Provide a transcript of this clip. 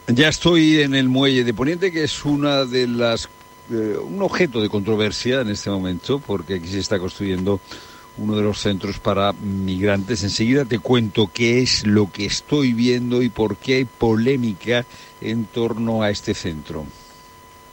Ya estoy en el muelle de Poniente, que es una de las un objeto de controversia en este momento, porque aquí se está construyendo uno de los centros para migrantes. Enseguida te cuento qué es lo que estoy viendo y por qué hay polémica en torno a este centro.